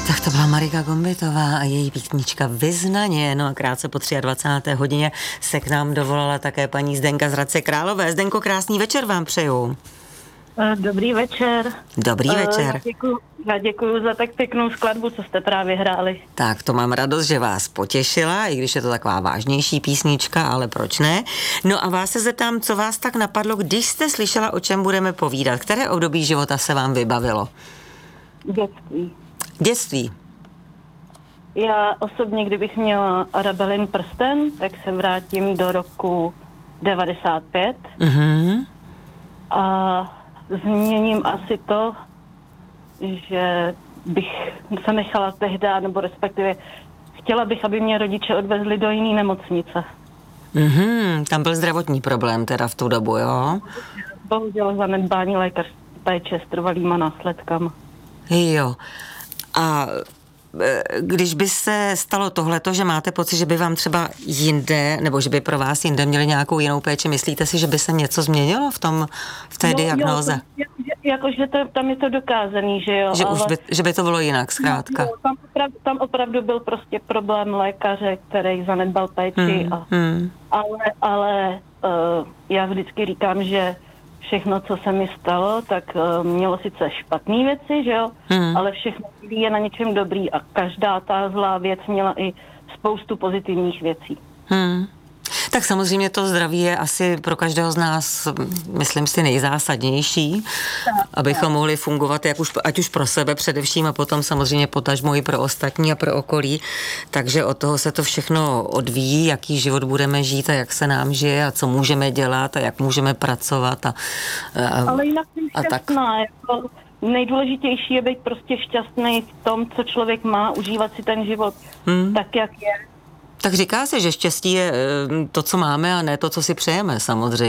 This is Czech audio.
Tak to byla Marika Gombitová a její písnička Vyznaně. No a krátce po 23. hodině se k nám dovolala také paní Zdenka z Hradce Králové. Zdenko, krásný večer vám přeju. Dobrý večer. Dobrý večer. Já děkuju za tak pěknou skladbu, co jste právě hráli. Tak to mám radost, že vás potěšila, i když je to taková vážnější písnička, ale proč ne? No a vás se zeptám, co vás tak napadlo, když jste slyšela, o čem budeme povídat. Které období života se vám vybavilo? Dětství. Já osobně, kdybych měla Arabelin prsten, tak se vrátím do roku 95. A změním asi to, že bych se nechala tehdy, nebo respektive chtěla bych, aby mě rodiče odvezli do jiné nemocnice. Tam byl zdravotní problém teda v tu dobu, jo? Bohužel zanedbání lékařské péče s trvalýma následkama. Jo. A když by se stalo tohleto, že máte pocit, že by vám třeba jinde, nebo že by pro vás jinde měli nějakou jinou péči, myslíte si, že by se něco změnilo v té diagnóze? Jakože tam je to dokázaný, že jo. Že, ale, že by to bylo jinak, zkrátka. Jo, tam opravdu byl prostě problém lékaře, který zanedbal péči. Ale já vždycky říkám, že všechno, co se mi stalo, tak mělo sice špatné věci, že jo, ale všechno je na něčem dobrý a každá ta zlá věc měla i spoustu pozitivních věcí. Tak samozřejmě to zdraví je asi pro každého z nás, myslím si, nejzásadnější, abychom mohli fungovat ať už pro sebe především a potom samozřejmě potažmo i pro ostatní a pro okolí. Takže od toho se to všechno odvíjí, jaký život budeme žít a jak se nám žije a co můžeme dělat a jak můžeme pracovat. Ale jinak jsem šťastná. Jako nejdůležitější je být prostě šťastný v tom, co člověk má, užívat si ten život tak, jak je. Tak říká se, že štěstí je to, co máme a ne to, co si přejeme, samozřejmě.